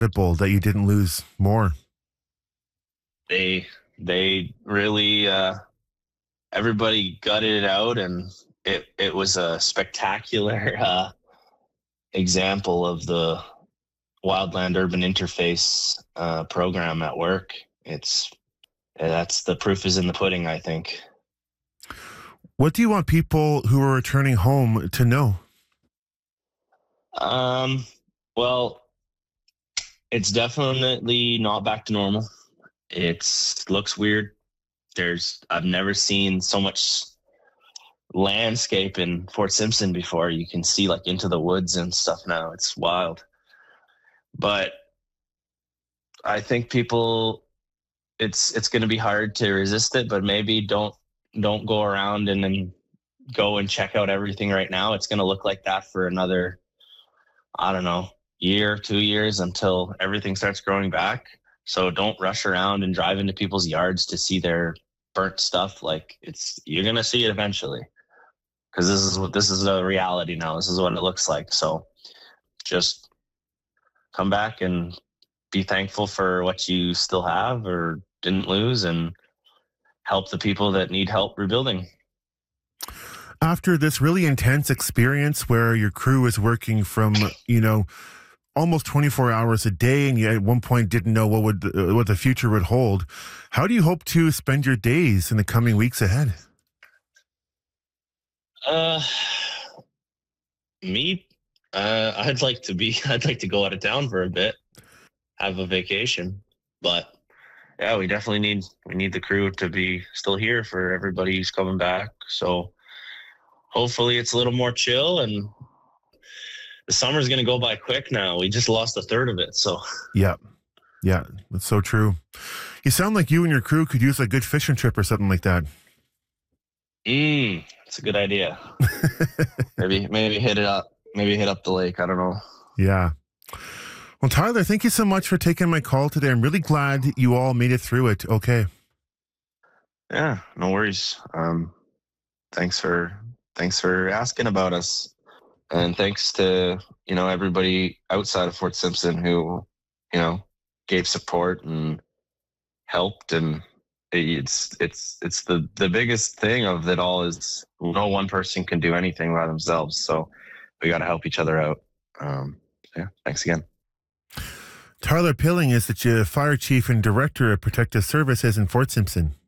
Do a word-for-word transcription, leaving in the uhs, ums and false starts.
incredible that you didn't lose more. They they really uh, everybody gutted it out, and it it was a spectacular uh, example of the wildland urban interface uh, program at work. It's that's the proof is in the pudding, I think. What do you want people who are returning home to know? Um, well, it's definitely not back to normal. It's looks weird. There's I've never seen so much landscape in Fort Simpson before. You can see like into the woods and stuff now. It's wild. But I think people it's it's going to be hard to resist it, but maybe don't don't go around and then go and check out everything right now. It's going to look like that for another, I don't know, year, two years until everything starts growing back. So don't rush around and drive into people's yards to see their burnt stuff. Like it's you're going to see it eventually, because this is what this is a reality now. This is what it looks like. So just come back and be thankful for what you still have or didn't lose, and help the people that need help rebuilding. After this really intense experience where your crew is working from, you know, almost twenty-four hours a day, and you at one point didn't know what would uh, what the future would hold, how do you hope to spend your days in the coming weeks ahead? Uh, me, uh, I'd like to be, I'd like to go out of town for a bit, have a vacation, but yeah, we definitely need we need the crew to be still here for everybody who's coming back. So hopefully it's a little more chill, and the summer's going to go by quick now. We just lost a third of it. So Yeah. Yeah, that's so true. You sound like you and your crew could use a good fishing trip or something like that. mm, it's a good idea. maybe maybe hit it up. Maybe hit up the lake. I don't know. Yeah. Well, Tyler, thank you so much for taking my call today. I'm really glad you all made it through it. Okay. Yeah, no worries. Um, thanks for thanks for asking about us, and thanks to you know everybody outside of Fort Simpson who you know gave support and helped. And it's it's it's the the biggest thing of it all is no one person can do anything by themselves. So we got to help each other out. Um, yeah, thanks again. Tyler Pilling is the fire chief and director of protective services in Fort Simpson.